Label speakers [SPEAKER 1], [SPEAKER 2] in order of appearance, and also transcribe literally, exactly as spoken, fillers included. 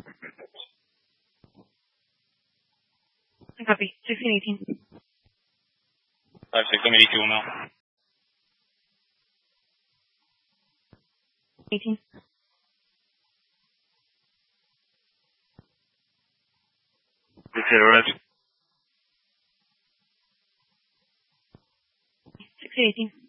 [SPEAKER 1] Copy. sixteen eighteen.
[SPEAKER 2] five six, I'm eighty-two mil.
[SPEAKER 1] eighteen.
[SPEAKER 2] This hit arrived.
[SPEAKER 1] six eighteen.